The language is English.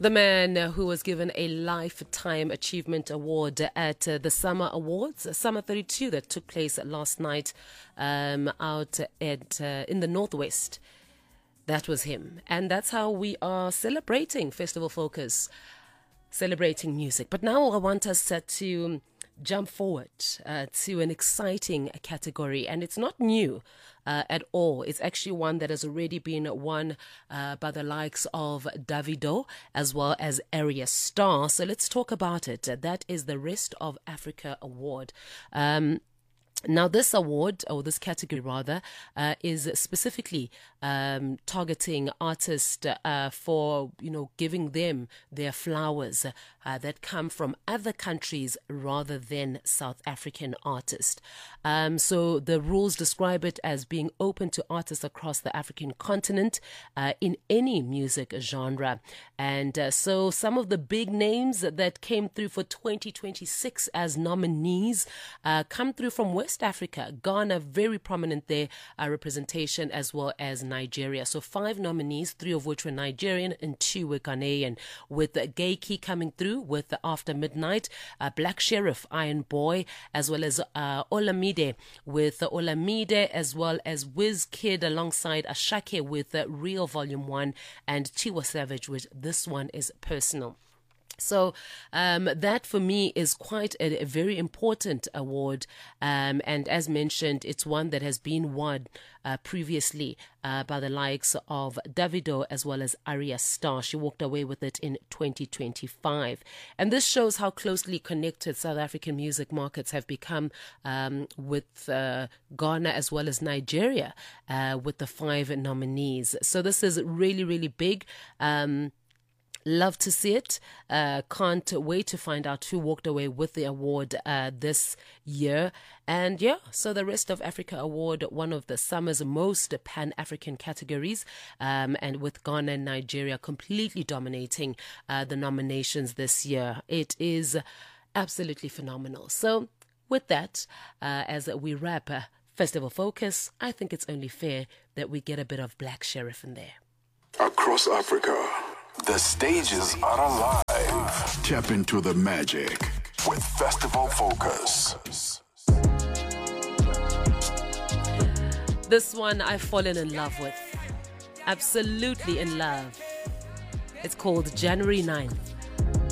The man who was given a Lifetime Achievement Award at the Summer Awards, Summer 32, that took place last night out at in the Northwest. That was him. And that's how we are celebrating Festival Focus, celebrating music. But now I want us to jump forward to an exciting category, and it's not new at all. It's actually one that has already been won by the likes of Davido as well as Arya Starr. So let's talk about it. That is the Rest of Africa Award. Now, this award, or this category rather, is specifically targeting artists for, giving them their flowers that come from other countries rather than South African artists. So the rules describe it as being open to artists across the African continent in any music genre. And so some of the big names that came through for 2026 as nominees come through from West Africa, Ghana, very prominent there, representation, as well as Nigeria. So 5 nominees, 3 of which were Nigerian and 2 were Ghanaian, with Gayki coming through with After Midnight, Black Sheriff, Iron Boy, as well as Olamide with Olamide, as well as Wizkid alongside Ashake with Real Volume 1, and Tiwa Savage with This One Is Personal. So that for me is quite a very important award, and as mentioned, it's one that has been won previously by the likes of Davido as well as Arya Starr. She walked away with it in 2025, and this shows how closely connected South African music markets have become with Ghana as well as Nigeria with the 5 nominees. So this is really, really big. Love to see it. Can't wait to find out who walked away with the award this year. And yeah, so the Rest of Africa Award, one of the summer's most Pan-African categories, and with Ghana and Nigeria completely dominating the nominations this year. It is absolutely phenomenal. So with that, as we wrap Festival Focus, I think it's only fair that we get a bit of Black Sheriff in there. Across Africa, the stages are alive. Tap into the magic with Festival Focus. This one I've fallen in love with. Absolutely in love. It's called January 9th.